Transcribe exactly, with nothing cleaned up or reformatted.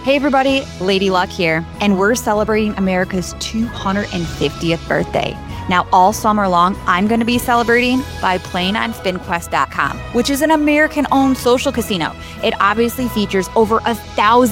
Hey everybody, Lady Luck here, and we're celebrating America's two hundred fiftieth birthday. Now, all summer long, I'm going to be celebrating by playing on Spin Quest dot com, which is an American-owned social casino. It obviously features over a thousand